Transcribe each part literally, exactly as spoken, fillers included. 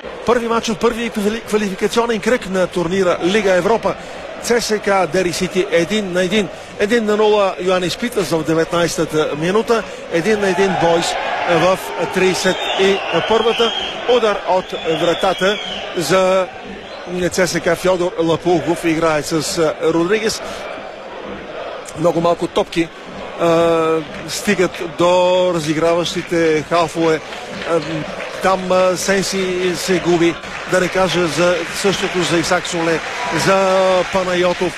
Първи матч от първи квалификационен кръг на турнира Лига Европа. ЦСКА Дери Сити един на един. един на нула Йоанис Питърс в деветнайсетата минута. един на един Бойс в трийсет и първата. Удар от вратата за ЦСКА. Фьодор Лапулгов играе с Родригес. Много малко топки а, стигат до разиграващите халфове. А, там а, Сенси се губи. Да не кажа за същото за Исак Соле, за Панайотов.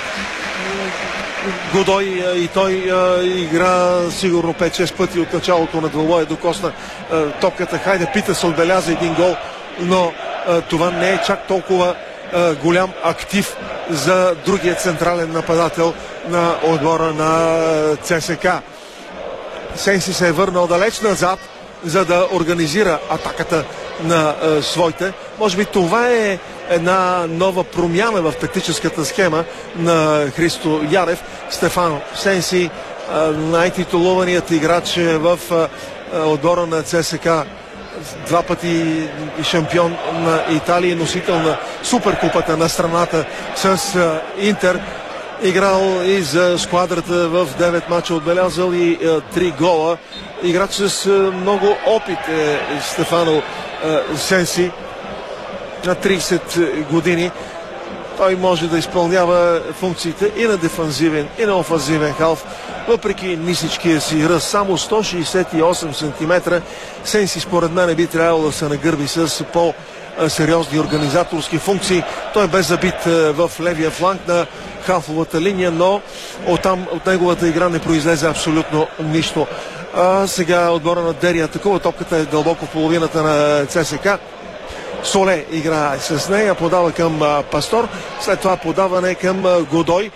Годой и той а, игра сигурно пет-шест пъти от началото на двобоя, докосна а, топката. Хайде, Пита се отбеляза един гол, но а, това не е чак толкова а, голям актив за другия централен нападател на отбора на ЦСКА. Сенси се е върнал далеч назад, за да организира атаката на а, своите. Може би това е една нова промяна в тактическата схема на Христо Янев. Стефано Сенси, най-титулованият играч в а, отбора на ЦСКА, два пъти шампион на Италия, носител на суперкупата на страната с а, Интер. Играл и за сквадрата в девет мача, отбелязал и а, три гола. Играч с а, много опит е Стефано а, Сенси. На трийсет години. Той може да изпълнява функциите и на дефанзивен, и на офанзивен халф. Въпреки нисичкия си ръст, само сто шейсет и осем сантиметра, Сенси според мен би трябвало да се нагърби с по-сериозни организаторски функции. Той е бе забит в левия фланг на халфовата линия, но оттам от неговата игра не произлезе абсолютно нищо. А сега отбора на Дери атакува. Топката е дълбоко в половината на ЦСКА. Соле играе с нея, подава към а, Пастор, след това подаване към а, Годой,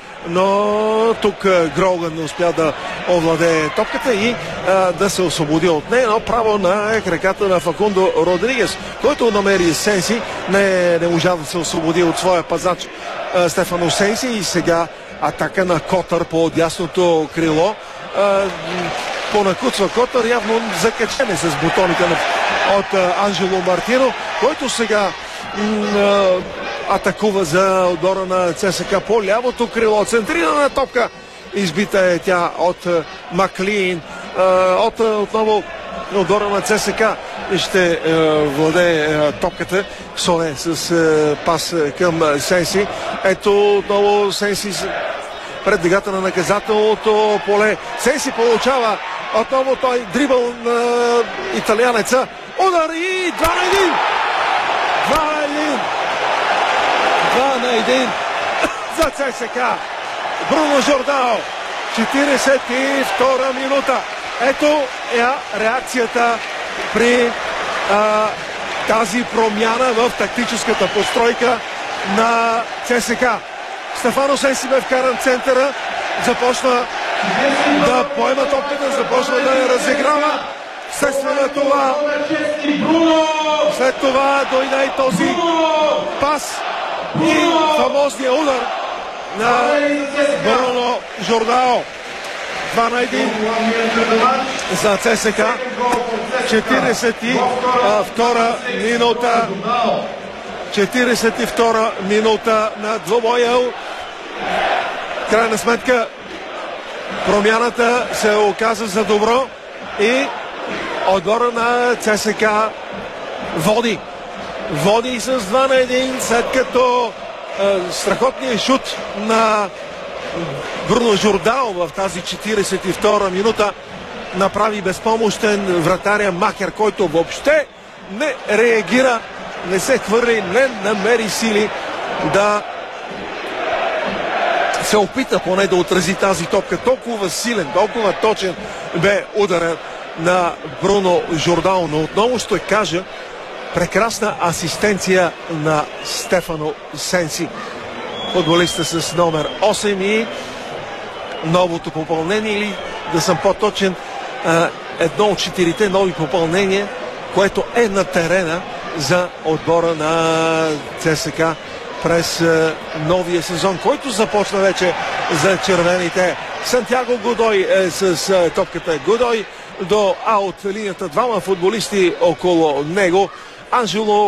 но тук а, Гроган не успя да овладее топката и а, да се освободи от нея, но право на краката на Факундо Родригес, който намери Сенси, не, не можа да се освободи от своя пазач а, Стефано Сенси, и сега атака на Котър по дясното крило. А, понакуцва Котър, явно закачене с бутоните на, от а, Анжело Мартино, който сега м, атакува за отбора на ЦСКА по лявото крило. Центрирана топка, избита е тя от а, Маклин. А, от а, отново отбора на ЦСКА ще а, владее а, топката. Соле с а, пас към а, Сенси. Ето отново Сенси пред дигата на наказателното поле. Сенси получава отново той дрибъл на италианеца. Удар и два на един! два на един! два на един за ЦСКА. Бруно Жордао. четирийсет и втора минута. Ето е реакцията при а, тази промяна в тактическата постройка на ЦСКА. Стефано Сенси бе вкаран центъра, започна да поема топката, започна да я разиграва. Следствие това, след това дойде и този пас и фамозния удар на Бруно Жордао. два на един за ЦСКА. четирийсет и втора минута. четирийсет и втора минута на двобоя. Крайна сметка промяната се оказа за добро и отбора на ЦСКА води. Води с два на един, след като е, страхотният шут на Бруно Жордао в тази четирийсет и втора минута направи безпомощен вратаря Махер, който въобще не реагира, не се хвърли, не намери сили да се опита поне да отрази тази топка. Толкова силен, толкова точен бе ударът на Бруно Жордао. Но отново ще кажа, прекрасна асистенция на Стефано Сенси, футболиста с номер осем, и новото попълнение, или да съм по-точен, едно от четирите нови попълнения, което е на терена за отбора на ЦСКА през новия сезон, който започна вече за червените. Сантьяго Годой е с топката. Годой до аут линията, двама футболисти около него. Анжело